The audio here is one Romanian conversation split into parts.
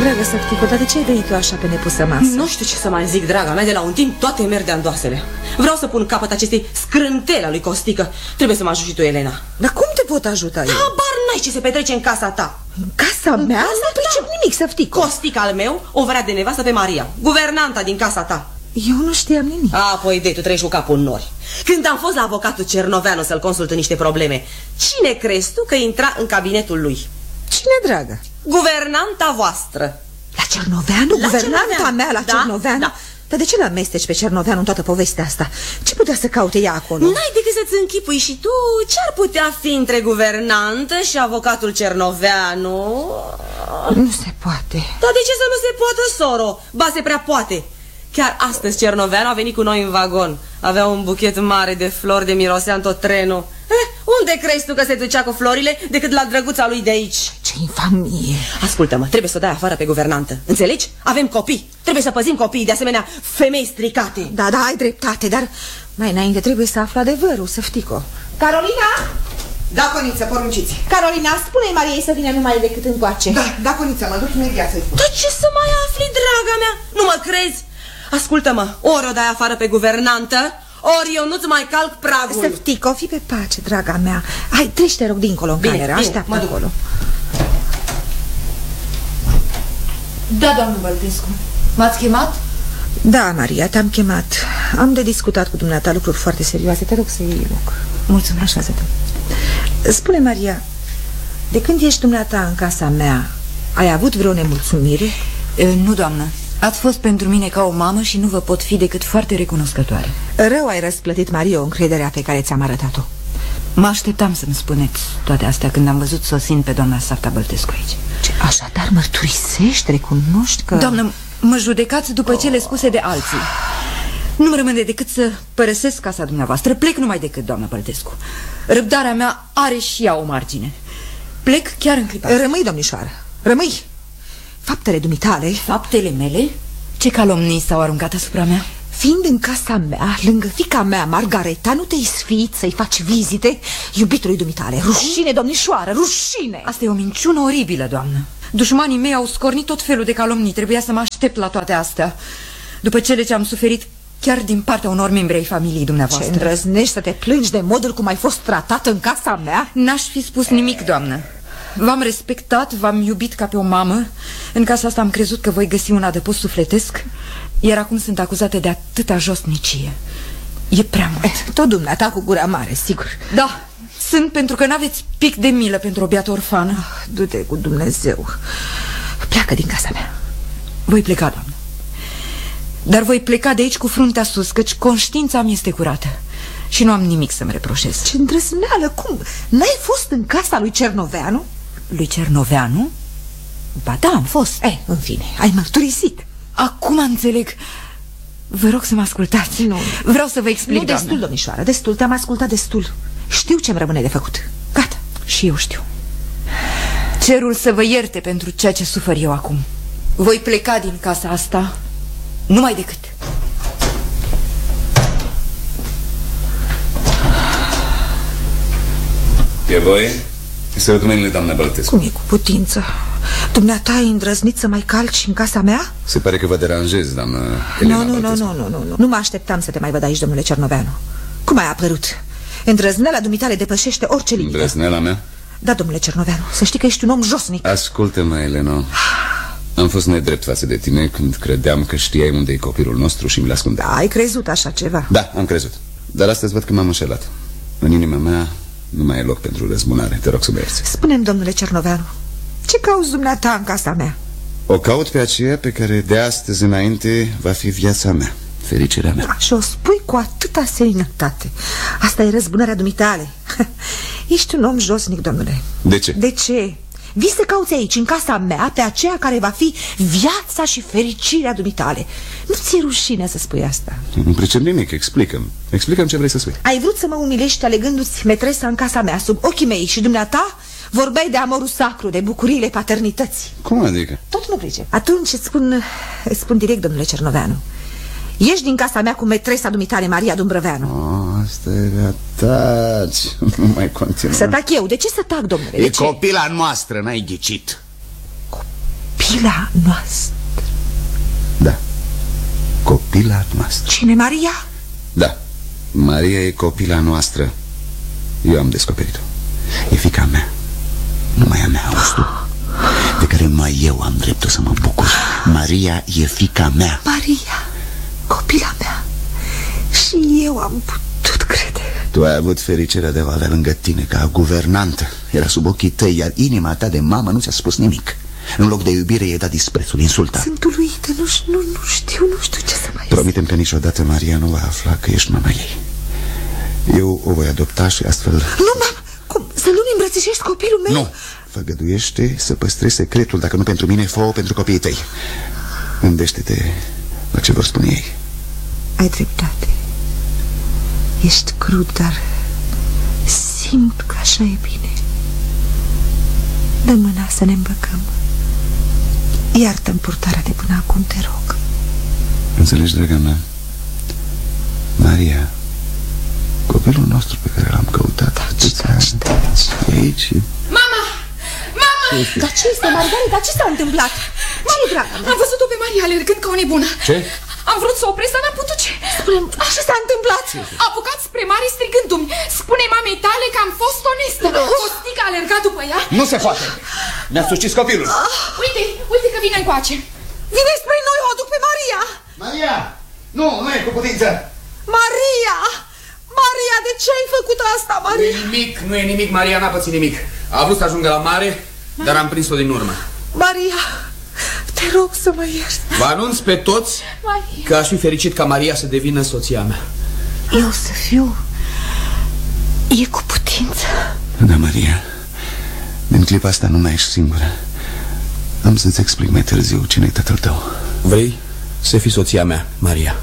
Dragă Săptico, dar de ce ai venit tu așa pe nepusă masă? Nu știu ce să mai zic, draga mea, de la un timp toate merg de andoasele. Vreau să pun capăt acestei scrântele a lui Costică. Trebuie să mă ajut și tu, Elena. Dar cum te pot ajuta eu? Habar n-ai ce se petrece în casa ta. În casa mea? Nu pricep nimic, Săptico. Costic al meu o vrea de nevastă pe Maria, guvernanta din casa ta. Eu nu știam nimic. Apoi, tu treci cu capul în nori. Când am fost la avocatul Cernoveanu să-l consult în niște probleme, cine crezi tu că intra în cabinetul lui? Cine, dragă? Guvernanta voastră. La Cernoveanu? Guvernanta mea la Cernoveanu? Da. Dar de ce l-amesteci pe Cernoveanu în toată povestea asta? Ce putea să caute ea acolo? N-ai decât să-ți închipui și tu ce-ar putea fi între guvernantă și avocatul Cernoveanu? Nu se poate. Dar de ce să nu se poată, soro? Ba, se prea poate. Chiar astăzi Cernoveanu a venit cu noi în vagon. Avea un buchet mare de flori, de mirosea în tot trenul. Unde crezi tu că se ducea cu florile decât la drăguța lui de aici? Ce infamie! Ascultă-mă, trebuie să o dai afară pe guvernantă. Înțelegi? Avem copii. Trebuie să păzim copiii, de asemenea femei stricate. Da, ai dreptate, dar mai înainte trebuie să aflu adevărul, Săptico. Carolina? Da, Coniță, porunciți. Carolina, spune-i Mariei să vină numai decât încoace. Da, Coniță, mă duc imediat să-i spun. Dar ce să mai afli, draga mea? Nu mă crezi? Ascultă-mă, ori o dai afară pe guvernantă, ori eu nu-ți mai calc pragul. Săptico, fii pe pace, draga mea. Hai, treci, te rog, dincolo în cameră. Așteaptă acolo. Da, doamnă Băltescu. M-ați chemat? Da, Maria, te-am chemat. Am de discutat cu dumneata lucruri foarte serioase. Te rog să iei loc. Mulțumesc. Așează-te. Spune, Maria, de când ești dumneata în casa mea, ai avut vreo nemulțumire? Nu, doamnă. Ați fost pentru mine ca o mamă și nu vă pot fi decât foarte recunoscătoare. Rău ai răsplătit, Maria, încrederea pe care ți-am arătat-o. Mă așteptam să-mi spuneți toate astea când am văzut sosind pe doamna Safta Băltescu aici. Așadar mărturisești, recunoști că... Doamnă, mă judecați după cele spuse de alții. Nu-mi rămâne decât să părăsesc casa dumneavoastră. Plec numai decât, doamna Băltescu. Răbdarea mea are și ea o margine. Plec chiar în clipa. Rămâi, domnișoară, rămâi. Faptele dumitale... Faptele mele? Ce calomnii s-au aruncat asupra mea? Fiind în casa mea, lângă fiica mea, Margareta, nu te-ai sfiit să-i faci vizite iubitului dumitale. Rușine, domnișoară, rușine! Asta e o minciună oribilă, doamnă. Dușmanii mei au scornit tot felul de calomnii. Trebuia să mă aștept la toate astea. După cele ce am suferit chiar din partea unor membri ai familiei dumneavoastră. Ce îndrăznești să te plângi de modul cum ai fost tratat în casa mea? N-aș fi spus nimic, doamnă. V-am respectat, v-am iubit ca pe o mamă. În casa asta am crezut că voi găsi un adăpost sufletesc, iar acum sunt acuzată de atâta josnicie. E prea mult. Tot dumneata cu gura mare, sigur. Da, sunt, pentru că n-aveți pic de milă pentru o biată orfană. Du-te cu Dumnezeu. Pleacă din casa mea. Voi pleca, doamnă. Dar voi pleca de aici cu fruntea sus, căci conștiința mi este curată și nu am nimic să-mi reproșez. Ce îndrăzneală, cum? N-ai fost în casa lui Cernoveanu? Lui Cernoveanu? Ba da, am fost. În fine, ai mărturisit. Acum înțeleg. Vă rog să mă ascultați. Nu. Vreau să vă explic, Nu, destul, domnișoară, destul, te-am ascultat destul. Știu ce-mi rămâne de făcut. Gata. Și eu știu. Cerul să vă ierte pentru ceea ce sufăr eu acum. Voi pleca din casa asta numai decât. E voie? Să văd mâinile, doamna Băltescu. Cum e cu putință? Dumneata ai îndrăznit să mai calci în casa mea? Se pare că vă deranjez, doamnă Elena Băltescu. Nu. Nu mă așteptam să te mai văd aici, domnule Cernoveanu. Cum ai apărut? Îndrăzneala dumitale depășește orice limită. Îndrăzneala mea? Da, domnule Cernoveanu, să știi că ești un om josnic. Ascultă-mă, Elena. Am fost nedrept față de tine când credeam că știai unde e copilul nostru și mi l-a ascundeai. Da, ai crezut așa ceva? Da, am crezut. Dar astăzi văd că m-am înșelat. În inima mea nu mai e loc pentru răzbunare. Te rog să mă ierți. Spune-mi, domnule Cernoveanu, ce cauți dumneata în casa mea? O caut pe aceea pe care de astăzi înainte va fi viața mea, fericirea mea. Și o spui cu atâta seninătate. Asta e răzbunarea dumitale. Ești un om josnic, domnule. De ce? De ce? Vii să cauți aici, în casa mea, pe aceea care va fi viața și fericirea dumitale. Nu ți-e rușine să spui asta? Nu pricep nimic, explicăm ce vrei să spui. Ai vrut să mă umilești alegându-ți metresa în casa mea, sub ochii mei, și dumneata vorbeai de amorul sacru, de bucuriile paternității. Cum adică? Tot nu pricep. Atunci îți spun direct, domnule Cernoveanu, ieși din casa mea cu metresa dumitale, Maria Dumbrăveanu. Asta e taci. Nu mai continua. Să tac eu? De ce să tac, domnule? E copila noastră, n-ai ghicit. Copila Copila noastră. Da, copila noastră. Cine, Maria? Da, Maria e copila noastră. Eu am descoperit-o. E fiica mea. Numai a mea, auzi tu, de care numai eu am dreptul să mă bucur. Maria e fiica mea. Maria, copila mea. Și eu am putut crede. Tu ai avut fericirea de a o avea lângă tine ca guvernantă. Era sub ochii tăi, iar inima ta de mamă nu ți-a spus nimic. În loc de iubire i-ai dat disprețul, insulta. Sunt uluită, nu știu ce să mai... Promitem că niciodată Maria nu va afla că ești mama ei. Eu o voi adopta și astfel... Nu, mamă, cum? Să nu-mi îmbrățișești copilul meu? Nu, făgăduiește să păstrezi secretul. Dacă nu pentru mine, fă-o pentru copiii tăi. Gândește-te la ce vor spune ei. Ai dreptate. Ești crud, dar simt că așa e bine. Dă mâna să ne îmbrăcăm. Iartă-mi purtarea de până acum, te rog. Înțelegi, draga mea? Maria, copilul nostru pe care l-am căutat atâția ani, e aici. Mama! Mama! Dar ce este, Margareta? Ce s-a întâmplat? Ce e, draga mea? Am văzut-o pe Maria alergând ca o nebună. Ce? Am vrut să o opresc, dar n-am putut. Spune-mi, ce s-a întâmplat? A apucat spre mare strigându-mi: spune mamei tale că am fost onestă. Costică a alergat după ea. Nu se poate! Ne-a sucis copilul. Uite că vine încoace. Vine spre noi, o aduc pe Maria. Maria! Nu e cu putință. Maria! Maria, de ce ai făcut asta, Maria? Nu e nimic, Maria n-a pățit nimic. A vrut să ajungă la mare, dar am prins-o din urmă. Maria, te rog să mă ierți. Vă anunț pe toți că aș fi fericit ca Maria să devină soția mea. Eu să fiu... E cu putință. Da, Maria, din clipa asta nu mai ești singură. Am să-ți explic mai târziu cine e tatăl tău. Vrei să fii soția mea, Maria?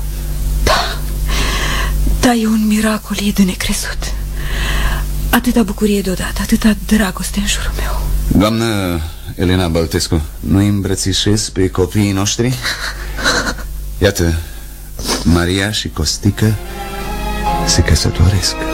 Da, e un miracol, e de necrezut. Atâta bucurie deodată, atâta dragoste în jurul meu. Doamnă Elena Băltescu, nu-i îmbrățișezi pe copiii noștri? Iată, Maria și Costică se căsătoresc.